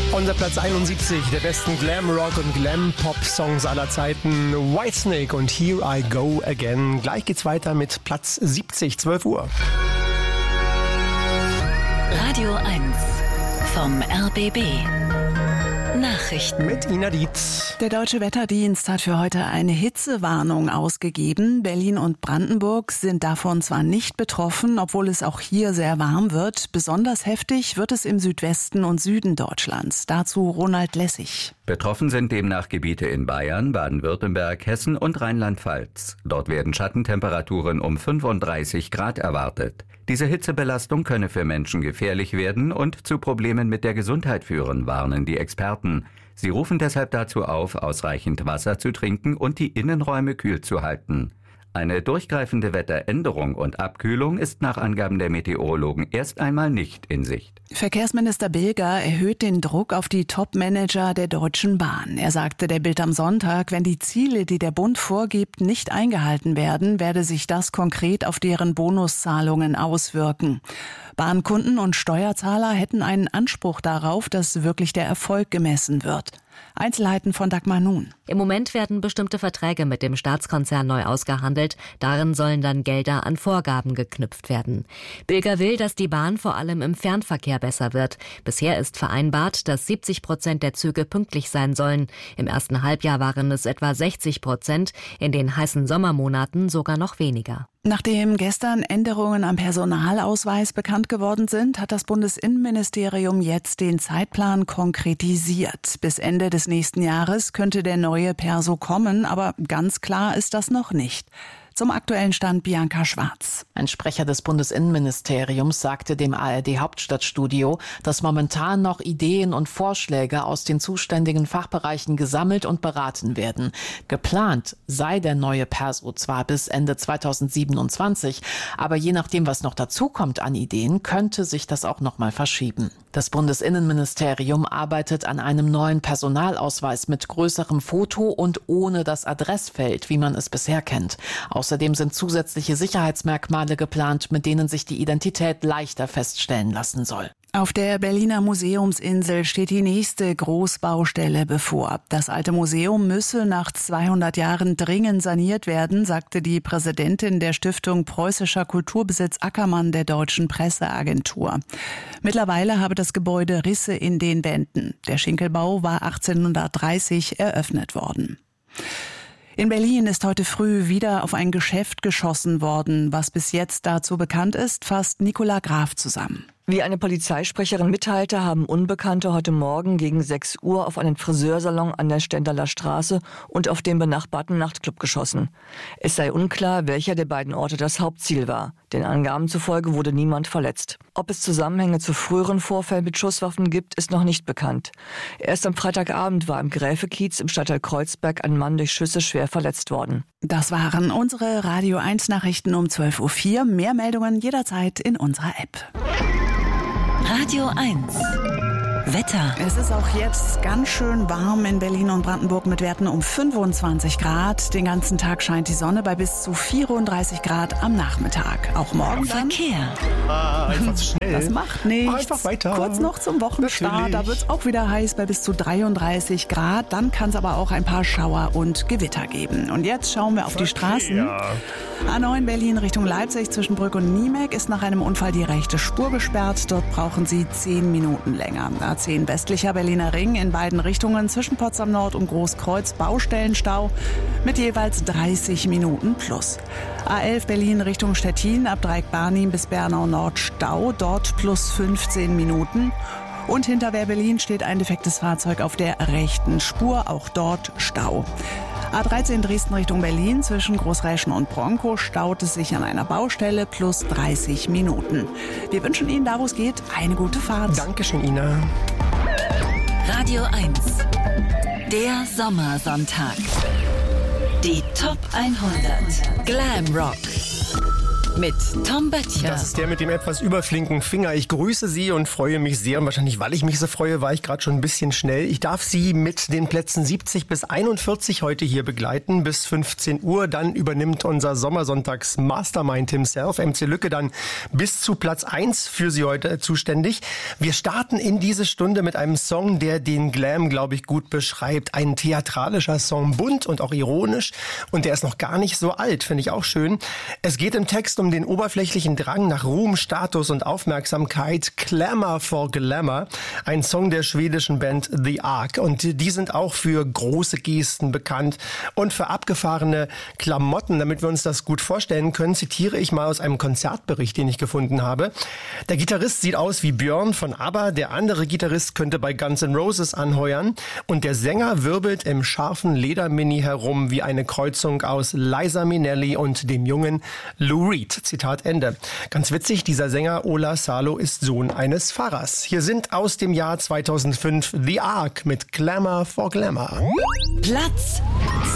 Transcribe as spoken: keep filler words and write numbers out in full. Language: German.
Unser Platz einundsiebzig der besten Glam-Rock- und Glam-Pop-Songs aller Zeiten. Whitesnake und Here I Go Again. Gleich geht's weiter mit Platz siebzig, zwölf Uhr. Radio eins vom R B B. Nachrichten mit Ina Dietz. Der Deutsche Wetterdienst hat für heute eine Hitzewarnung ausgegeben. Berlin und Brandenburg sind davon zwar nicht betroffen, obwohl es auch hier sehr warm wird. Besonders heftig wird es im Südwesten und Süden Deutschlands. Dazu Ronald Lessig. Betroffen sind demnach Gebiete in Bayern, Baden-Württemberg, Hessen und Rheinland-Pfalz. Dort werden Schattentemperaturen um fünfunddreißig Grad erwartet. Diese Hitzebelastung könne für Menschen gefährlich werden und zu Problemen mit der Gesundheit führen, warnen die Experten. Sie rufen deshalb dazu auf, ausreichend Wasser zu trinken und die Innenräume kühl zu halten. Eine durchgreifende Wetteränderung und Abkühlung ist nach Angaben der Meteorologen erst einmal nicht in Sicht. Verkehrsminister Bilger erhöht den Druck auf die Top-Manager der Deutschen Bahn. Er sagte der Bild am Sonntag, wenn die Ziele, die der Bund vorgibt, nicht eingehalten werden, werde sich das konkret auf deren Bonuszahlungen auswirken. Bahnkunden und Steuerzahler hätten einen Anspruch darauf, dass wirklich der Erfolg gemessen wird. Einzelheiten von Dagmar Nun. Im Moment werden bestimmte Verträge mit dem Staatskonzern neu ausgehandelt. Darin sollen dann Gelder an Vorgaben geknüpft werden. Bilger will, dass die Bahn vor allem im Fernverkehr besser wird. Bisher ist vereinbart, dass siebzig Prozent der Züge pünktlich sein sollen. Im ersten Halbjahr waren es etwa sechzig Prozent, in den heißen Sommermonaten sogar noch weniger. Nachdem gestern Änderungen am Personalausweis bekannt geworden sind, hat das Bundesinnenministerium jetzt den Zeitplan konkretisiert. Bis Ende des nächsten Jahres könnte der neue Perso kommen, aber ganz klar ist das noch nicht. Zum aktuellen Stand Bianca Schwarz. Ein Sprecher des Bundesinnenministeriums sagte dem A R D-Hauptstadtstudio, dass momentan noch Ideen und Vorschläge aus den zuständigen Fachbereichen gesammelt und beraten werden. Geplant sei der neue Perso zwar bis Ende zweitausendsiebenundzwanzig, aber je nachdem, was noch dazukommt an Ideen, könnte sich das auch noch mal verschieben. Das Bundesinnenministerium arbeitet an einem neuen Personalausweis mit größerem Foto und ohne das Adressfeld, wie man es bisher kennt. Außerdem sind zusätzliche Sicherheitsmerkmale geplant, mit denen sich die Identität leichter feststellen lassen soll. Auf der Berliner Museumsinsel steht die nächste Großbaustelle bevor. Das alte Museum müsse nach zweihundert Jahren dringend saniert werden, sagte die Präsidentin der Stiftung Preußischer Kulturbesitz Ackermann der Deutschen Presseagentur. Mittlerweile habe das Gebäude Risse in den Wänden. Der Schinkelbau war achtzehnhundertdreißig eröffnet worden. In Berlin ist heute früh wieder auf ein Geschäft geschossen worden. Was bis jetzt dazu bekannt ist, fasst Nicola Graf zusammen. Wie eine Polizeisprecherin mitteilte, haben Unbekannte heute Morgen gegen sechs Uhr auf einen Friseursalon an der Stendaler Straße und auf den benachbarten Nachtclub geschossen. Es sei unklar, welcher der beiden Orte das Hauptziel war. Den Angaben zufolge wurde niemand verletzt. Ob es Zusammenhänge zu früheren Vorfällen mit Schusswaffen gibt, ist noch nicht bekannt. Erst am Freitagabend war im Gräfekiez im Stadtteil Kreuzberg ein Mann durch Schüsse schwer verletzt worden. Das waren unsere Radio eins Nachrichten um zwölf Uhr vier. Mehr Meldungen jederzeit in unserer App. Radio eins. Wetter. Es ist auch jetzt ganz schön warm in Berlin und Brandenburg mit Werten um fünfundzwanzig Grad. Den ganzen Tag scheint die Sonne bei bis zu vierunddreißig Grad am Nachmittag. Auch morgen dann. Verkehr. Ah, einfach zu schnell. Das macht nichts. Mach einfach weiter. Kurz noch zum Wochenstart. Natürlich. Da wird es auch wieder heiß bei bis zu dreiunddreißig Grad. Dann kann es aber auch ein paar Schauer und Gewitter geben. Und jetzt schauen wir auf die Straßen. A neun Berlin Richtung Leipzig zwischen Brück und Niemek ist nach einem Unfall die rechte Spur gesperrt. Dort brauchen Sie zehn Minuten länger. A zehn westlicher Berliner Ring in beiden Richtungen zwischen Potsdam Nord und Großkreuz Baustellenstau mit jeweils dreißig Minuten plus. A elf Berlin Richtung Stettin ab Dreieck-Barnim bis Bernau Nord Stau, dort plus fünfzehn Minuten. Und hinter Wehr-Berlin steht ein defektes Fahrzeug auf der rechten Spur, auch dort Stau. A dreizehn Dresden Richtung Berlin zwischen Großräschen und Bronkow staut es sich an einer Baustelle plus dreißig Minuten. Wir wünschen Ihnen, da wo es geht, eine gute Fahrt. Dankeschön, Ina. Radio eins. Der Sommersonntag. Die Top hundert. Glam Rock. mit Tom Böttcher. Das ist der mit dem etwas überflinken Finger. Ich grüße Sie und freue mich sehr. Und wahrscheinlich, weil ich mich so freue, war ich gerade schon ein bisschen schnell. Ich darf Sie mit den Plätzen siebzig bis einundvierzig heute hier begleiten. Bis fünfzehn Uhr. Dann übernimmt unser Sommersonntags-Mastermind himself, M C Lücke, dann bis zu Platz eins für Sie heute zuständig. Wir starten in diese Stunde mit einem Song, der den Glam, glaube ich, gut beschreibt. Ein theatralischer Song, bunt und auch ironisch. Und der ist noch gar nicht so alt, finde ich auch schön. Es geht im Text um den oberflächlichen Drang nach Ruhm, Status und Aufmerksamkeit. Clamour for Glamour, ein Song der schwedischen Band The Ark. Und die sind auch für große Gesten bekannt und für abgefahrene Klamotten. Damit wir uns das gut vorstellen können, zitiere ich mal aus einem Konzertbericht, den ich gefunden habe. Der Gitarrist sieht aus wie Björn von ABBA, der andere Gitarrist könnte bei Guns N' Roses anheuern und der Sänger wirbelt im scharfen Ledermini herum wie eine Kreuzung aus Liza Minnelli und dem jungen Lou Reed. Zitat Ende. Ganz witzig, dieser Sänger Ola Salo ist Sohn eines Pfarrers. Hier sind aus dem Jahr zweitausendfünf The Ark mit Clamour for Glamour. Platz